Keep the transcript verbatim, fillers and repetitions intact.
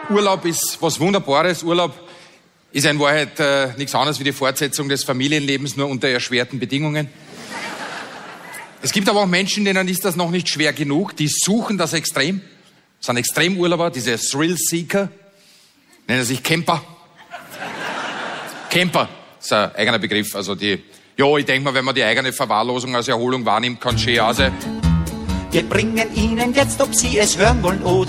Urlaub ist was Wunderbares. Urlaub ist in Wahrheit äh, nichts anderes wie die Fortsetzung des Familienlebens, nur unter erschwerten Bedingungen. Es gibt aber auch Menschen, denen ist das noch nicht schwer genug. Die suchen das extrem. Das sind Extremurlauber, diese Thrill-Seeker. Nennen sich Camper. Camper ist ein eigener Begriff. Also die, ja, ich denke mal, wenn man die eigene Verwahrlosung als Erholung wahrnimmt, kann es schön auch sein. Wir bringen Ihnen jetzt, ob Sie es hören wollen oder